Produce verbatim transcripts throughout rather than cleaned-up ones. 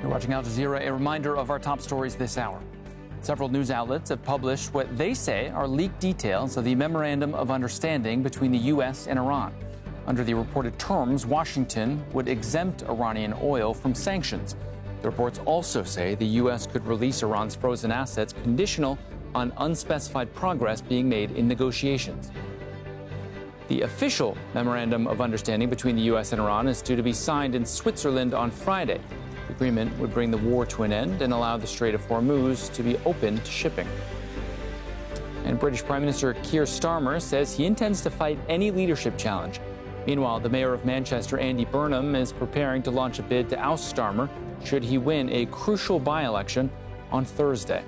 You're watching Al Jazeera, a reminder of our top stories this hour. Several news outlets have published what they say are leaked details of the Memorandum of Understanding between the U S and Iran. Under the reported terms, Washington would exempt Iranian oil from sanctions. The reports also say the U S could release Iran's frozen assets conditional on unspecified progress being made in negotiations. The official Memorandum of Understanding between the U S and Iran is due to be signed in Switzerland on Friday. The agreement would bring the war to an end and allow the Strait of Hormuz to be open to shipping. And British Prime Minister Keir Starmer says he intends to fight any leadership challenge. Meanwhile, the mayor of Manchester, Andy Burnham, is preparing to launch a bid to oust Starmer should he win a crucial by-election on Thursday.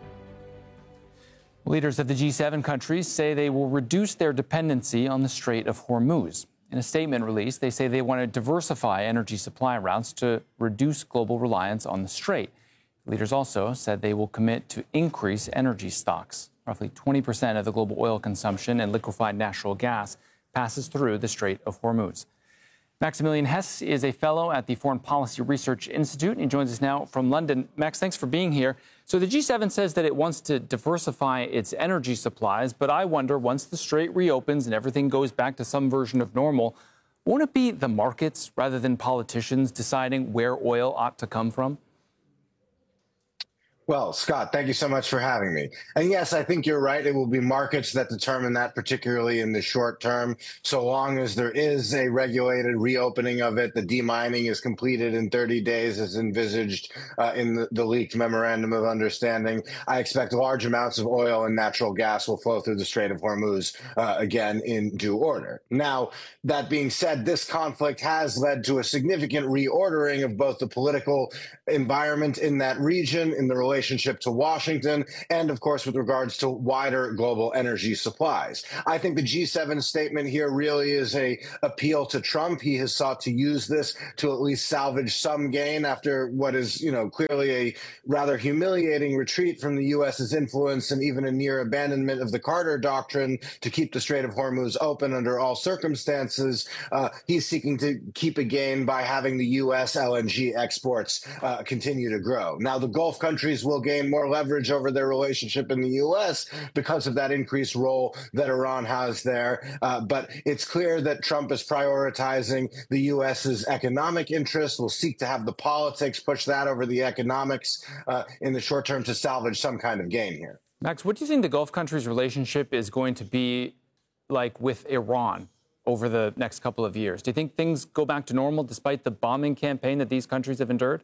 Leaders of the G seven countries say they will reduce their dependency on the Strait of Hormuz. In a statement released, they say they want to diversify energy supply routes to reduce global reliance on the strait. Leaders also said they will commit to increase energy stocks. Roughly twenty percent of the global oil consumption and liquefied natural gas passes through the Strait of Hormuz. Maximilian Hess is a fellow at the Foreign Policy Research Institute, and he joins us now from London. Max, thanks for being here. So the G seven says that it wants to diversify its energy supplies, but I wonder, once the strait reopens and everything goes back to some version of normal, won't it be the markets rather than politicians deciding where oil ought to come from? Well, Scott, thank you so much for having me. And yes, I think you're right. It will be markets that determine that, particularly in the short term. So long as there is a regulated reopening of it, the demining is completed in thirty days as envisaged uh, in the, the leaked Memorandum of Understanding. I expect large amounts of oil and natural gas will flow through the Strait of Hormuz, uh, again, in due order. Now, that being said, this conflict has led to a significant reordering of both the political environment in that region, in the relationship relationship to Washington, and of course with regards to wider global energy supplies. I think the G seven statement here really is a appeal to Trump. He has sought to use this to at least salvage some gain after what is, you know, clearly a rather humiliating retreat from the U S's influence and even a near abandonment of the Carter Doctrine to keep the Strait of Hormuz open under all circumstances. Uh, he's seeking to keep a gain by having the U S L N G exports uh, continue to grow. Now, the Gulf countries will gain more leverage over their relationship in the U S because of that increased role that Iran has there. Uh, but it's clear that Trump is prioritizing the U S's economic interests, will seek to have the politics push that over the economics uh, in the short term to salvage some kind of gain here. Max, what do you think the Gulf countries' relationship is going to be like with Iran over the next couple of years? Do you think things go back to normal despite the bombing campaign that these countries have endured?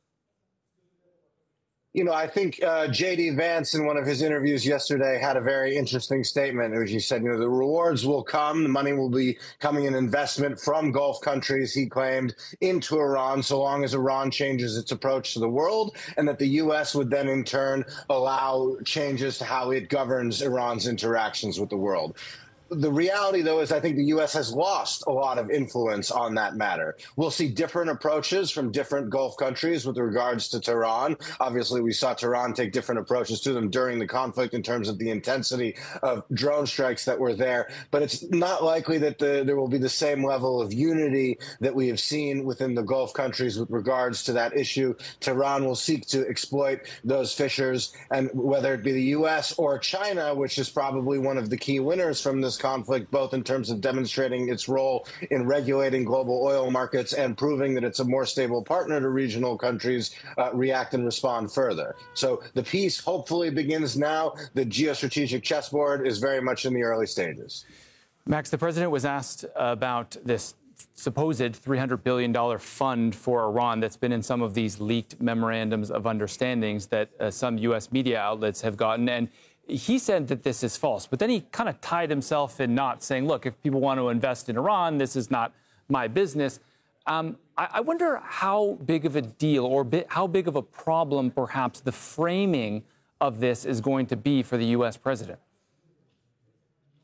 You know, I think uh, J D Vance, in one of his interviews yesterday, had a very interesting statement, which he said, you know, the rewards will come, the money will be coming in investment from Gulf countries, he claimed, into Iran, so long as Iran changes its approach to the world, and that the U S would then, in turn, allow changes to how it governs Iran's interactions with the world. The reality, though, is I think the U S has lost a lot of influence on that matter. We'll see different approaches from different Gulf countries with regards to Tehran. Obviously, we saw Tehran take different approaches to them during the conflict in terms of the intensity of drone strikes that were there. But it's not likely that the, there will be the same level of unity that we have seen within the Gulf countries with regards to that issue. Tehran will seek to exploit those fissures, and whether it be the U S or China, which is probably one of the key winners from this conflict, both in terms of demonstrating its role in regulating global oil markets and proving that it's a more stable partner to regional countries, uh, react and respond further. So the peace hopefully begins now. The geostrategic chessboard is very much in the early stages. Max, the president was asked about this supposed three hundred billion dollars fund for Iran that's been in some of these leaked memorandums of understandings that uh, some U S media outlets have gotten. And he said that this is false, but then he kind of tied himself in knots, saying, look, if people want to invest in Iran, this is not my business. Um, I, I wonder how big of a deal or bi- how big of a problem, perhaps, the framing of this is going to be for the U S president.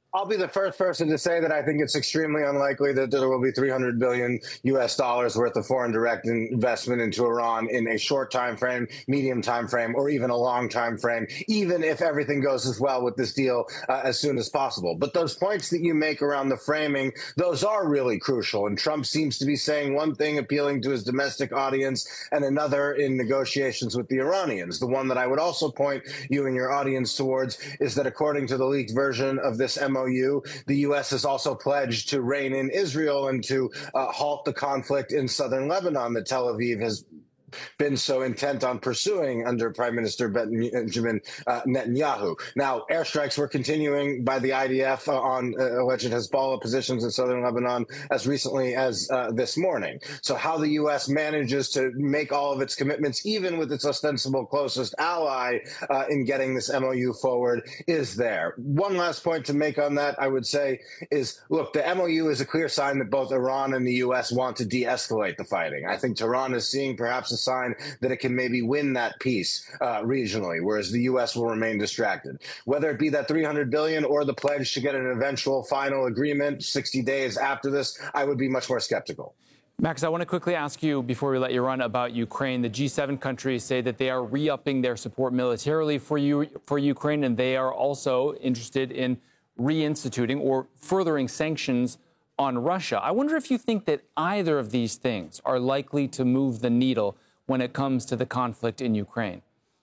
I'll be the first person to say that I think it's extremely unlikely that there will be three hundred billion U S dollars worth of foreign direct investment into Iran in a short time frame, medium time frame, or even a long time frame, even if everything goes as well with this deal uh, as soon as possible. But those points that you make around the framing, those are really crucial. And Trump seems to be saying one thing, appealing to his domestic audience, and another in negotiations with the Iranians. The one that I would also point you and your audience towards is that according to the leaked version of this M O U, the U S has also pledged to rein in Israel and to uh, halt the conflict in southern Lebanon that Tel Aviv has been so intent on pursuing under Prime Minister Benjamin uh, Netanyahu. Now, airstrikes were continuing by the I D F uh, on uh, alleged Hezbollah positions in southern Lebanon as recently as uh, this morning. So how the U S manages to make all of its commitments, even with its ostensible closest ally uh, in getting this M O U forward, is there. One last point to make on that, I would say, is, look, the M O U is a clear sign that both Iran and the U S want to de-escalate the fighting. I think Tehran is seeing perhaps a sign that it can maybe win that peace uh, regionally, whereas the U S will remain distracted. Whether it be that three hundred billion dollars or the pledge to get an eventual final agreement sixty days after this, I would be much more skeptical. Max, I want to quickly ask you, before we let you run, about Ukraine. The G seven countries say that they are re-upping their support militarily for you, for Ukraine, and they are also interested in reinstituting or furthering sanctions on Russia. I wonder if you think that either of these things are likely to move the needle when it comes to the conflict in Ukraine.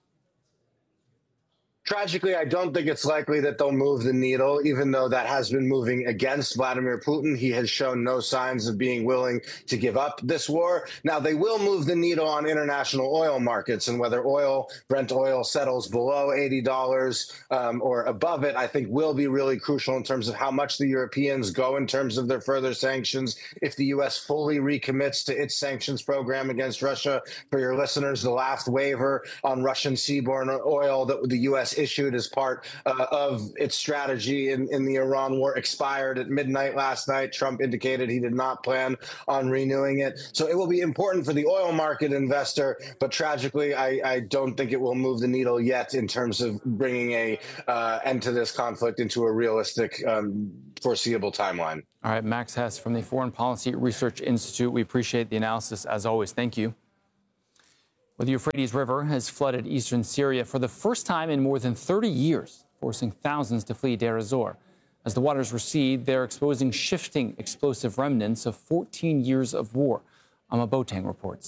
Tragically, I don't think it's likely that they'll move the needle, even though that has been moving against Vladimir Putin. He has shown no signs of being willing to give up this war. Now, they will move the needle on international oil markets, and whether oil, Brent oil, settles below eighty dollars um, or above it, I think will be really crucial in terms of how much the Europeans go in terms of their further sanctions. If the U S fully recommits to its sanctions program against Russia, for your listeners, the last waiver on Russian seaborne oil that the U S issued as part uh, of its strategy in, in the Iran war expired at midnight last night. Trump indicated he did not plan on renewing it. So it will be important for the oil market investor, but tragically, I, I don't think it will move the needle yet in terms of bringing a uh, end to this conflict into a realistic, um, foreseeable timeline. All right, Max Hess from the Foreign Policy Research Institute. We appreciate the analysis as always. Thank you. Well, the Euphrates River has flooded eastern Syria for the first time in more than thirty years, forcing thousands to flee Deir ez-Zor. As the waters recede, they're exposing shifting explosive remnants of fourteen years of war. Amma Boateng reports.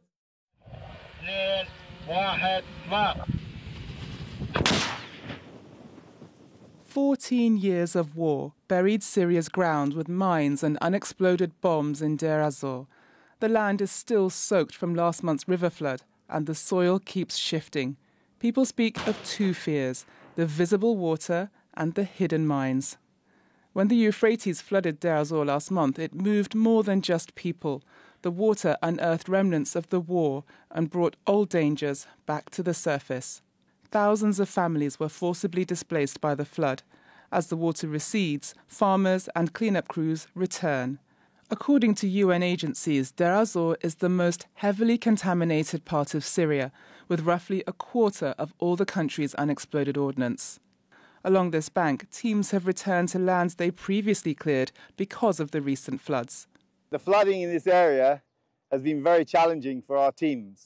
Fourteen years of war buried Syria's ground with mines and unexploded bombs in Deir ez-Zor. The land is still soaked from last month's river flood, and the soil keeps shifting. People speak of two fears, the visible water and the hidden mines. When the Euphrates flooded Deir ez-Zor last month, it moved more than just people. The water unearthed remnants of the war and brought old dangers back to the surface. Thousands of families were forcibly displaced by the flood. As the water recedes, farmers and cleanup crews return. According to U N agencies, Deir ez-Zor is the most heavily contaminated part of Syria, with roughly a quarter of all the country's unexploded ordnance. Along this bank, teams have returned to lands they previously cleared because of the recent floods. The flooding in this area has been very challenging for our teams.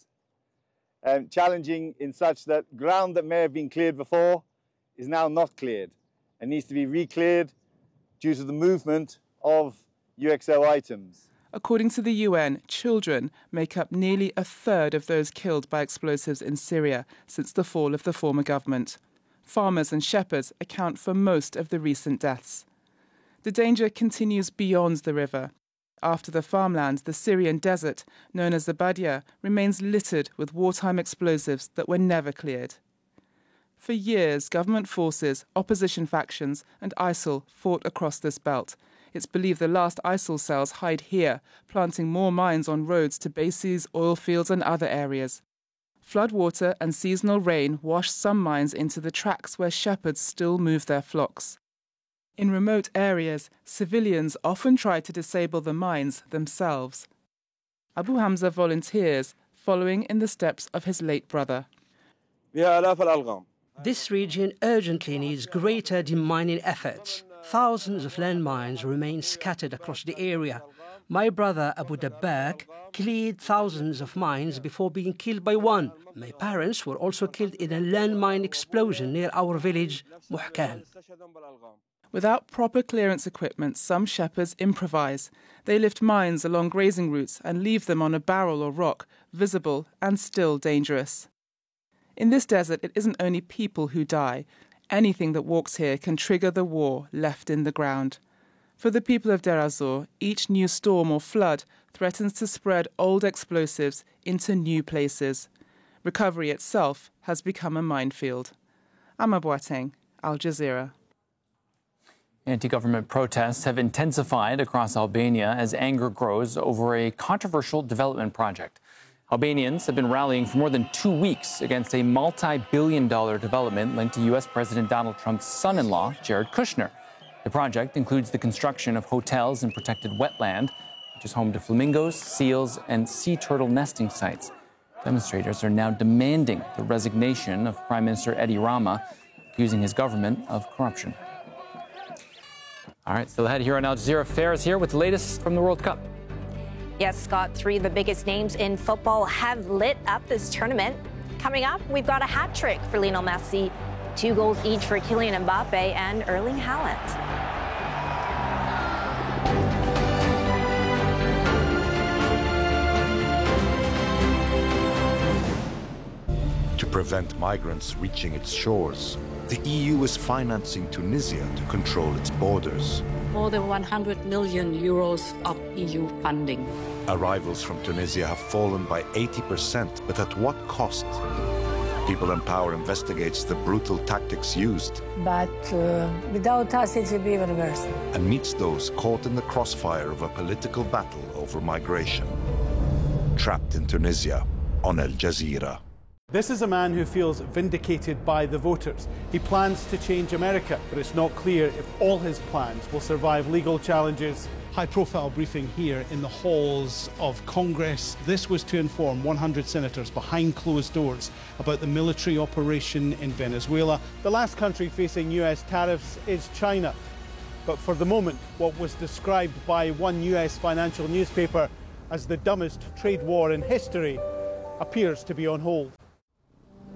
Um, challenging in such that ground that may have been cleared before is now not cleared and needs to be re-cleared due to the movement of U X O items. According to the U N, children make up nearly a third of those killed by explosives in Syria since the fall of the former government. Farmers and shepherds account for most of the recent deaths. The danger continues beyond the river. After the farmland, the Syrian desert, known as the Badia, remains littered with wartime explosives that were never cleared. For years, government forces, opposition factions, and ISIL fought across this belt. It's believed the last ISIL cells hide here, planting more mines on roads to bases, oil fields, and other areas. Floodwater and seasonal rain wash some mines into the tracks where shepherds still move their flocks. In remote areas, civilians often try to disable the mines themselves. Abu Hamza volunteers, following in the steps of his late brother. This region urgently needs greater demining efforts. thousands of landmines remain scattered across the area. My brother Abu Dabbak cleared thousands of mines before being killed by one. My parents were also killed in a landmine explosion near our village, Muhkan. Without proper clearance equipment, some shepherds improvise. They lift mines along grazing routes and leave them on a barrel or rock, visible and still dangerous. In this desert, it isn't only people who die. Anything that walks here can trigger the war left in the ground. For the people of Deir ez-Zor, each new storm or flood threatens to spread old explosives into new places. Recovery itself has become a minefield. Amma Boateng, Al Jazeera. Anti-government protests have intensified across Albania as anger grows over a controversial development project. Albanians have been rallying for more than two weeks against a multi-billion dollar development linked to U S President Donald Trump's son-in-law, Jared Kushner. The project includes the construction of hotels and protected wetland, which is home to flamingos, seals, and sea turtle nesting sites. Demonstrators are now demanding the resignation of Prime Minister Edi Rama, accusing his government of corruption. All right, still ahead here on Al Jazeera. Fair is here with the latest from the World Cup. Yes, Scott, three of the biggest names in football have lit up this tournament. Coming up, we've got a hat trick for Lionel Messi, two goals each for Kylian Mbappe and Erling Haaland. To prevent migrants reaching its shores, the E U is financing Tunisia to control its borders. More than one hundred million euros of E U funding. Arrivals from Tunisia have fallen by eighty percent, but at what cost? People in Power investigates the brutal tactics used. But uh, without us, it will be even worse. And meets those caught in the crossfire of a political battle over migration. Trapped in Tunisia on Al Jazeera. This is a man who feels vindicated by the voters. He plans to change America, but it's not clear if all his plans will survive legal challenges. High-profile briefing here in the halls of Congress. This was to inform one hundred senators behind closed doors about the military operation in Venezuela. The last country facing U S tariffs is China. But for the moment, what was described by one U S financial newspaper as the dumbest trade war in history appears to be on hold.